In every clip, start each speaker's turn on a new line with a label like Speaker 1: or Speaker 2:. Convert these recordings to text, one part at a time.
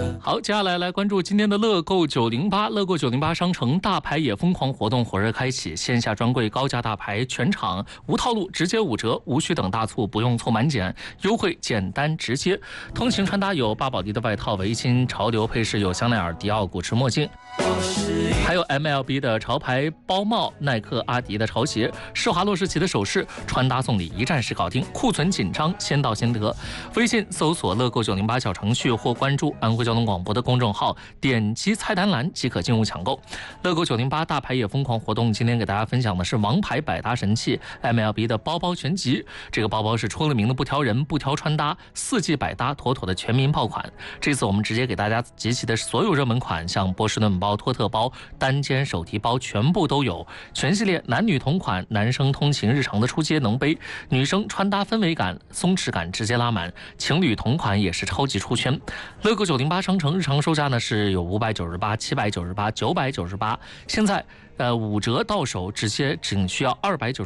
Speaker 1: 好，接下来来关注今天的乐购908。乐购908商城大牌也疯狂活动火热开启，线下专柜高价大牌全场无套路，直接5折，无需等大促，不用凑满减，优惠简单直接。通勤穿搭有巴宝莉的外套、围巾，潮流配饰有香奈儿、迪奥、古驰墨镜，还有 MLB 的潮牌包帽、耐克、阿迪的潮鞋，施华洛世奇的首饰，穿搭送礼一站式搞定，库存紧张，先到先得。微信搜索乐购908小程序或关注安徽交通广播的公众号，点击菜单栏即可进入抢购。乐购908大牌也疯狂活动，今天给大家分享的是王牌百搭神器 MLB 的包包全集。这个包包是出了名的不挑人、不挑穿搭，四季百搭，妥妥的全民爆款。这次我们直接给大家集齐的所有热门款，像波士顿包、托特包、单肩手提包全部都有，全系列男女同款，男生通勤日常的出街能背，女生穿搭氛围感、松弛感直接拉满，情侣同款也是超级出圈。乐购908商城日常售价呢是有598、798、998，现在5折到手，直接仅需要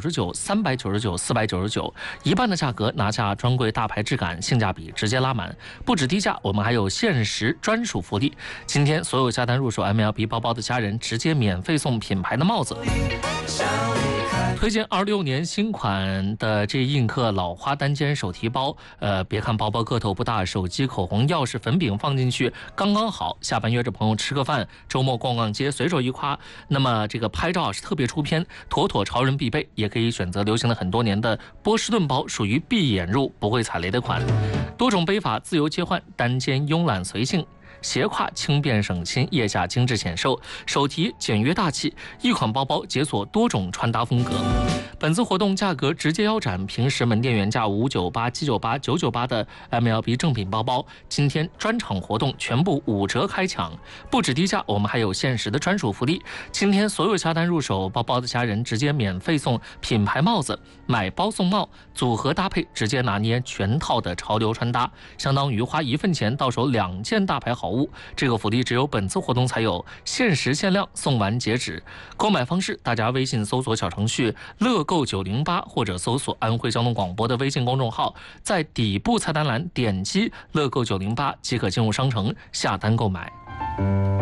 Speaker 1: 299、399、499，一半的价格拿下专柜大牌质感，性价比直接拉满。不止低价，我们还有限时专属福利。今天所有下单入手 MLB 包包的家人，直接免费送品牌的帽子。推荐26年新款的这印刻老花单肩手提包，别看包包个头不大，手机、口红、钥匙、粉饼放进去刚刚好，下班约着朋友吃个饭，周末逛逛街，随手一挎。那么这个拍照是特别出片，妥妥潮人必备。也可以选择流行了很多年的波士顿包，属于闭眼入不会踩雷的款，多种背法自由切换，单肩慵懒随性，斜挎轻便省心，腋下精致显瘦，手提简约大气，一款包包解锁多种穿搭风格。本次活动价格直接腰斩，平时门店原价598、798、998的 MLB 正品包包，今天专场活动全部5折开抢。不止低价，我们还有限时的专属福利。今天所有下单入手包包的家人，直接免费送品牌帽子，买包送帽，组合搭配直接拿捏全套的潮流穿搭，相当于花1份钱到手2件大牌好物。这个福利只有本次活动才有，限时限量，送完截止。购买方式，大家微信搜索小程序乐购908，或者搜索安徽交通广播的微信公众号，在底部菜单栏点击乐购908即可进入商城下单购买。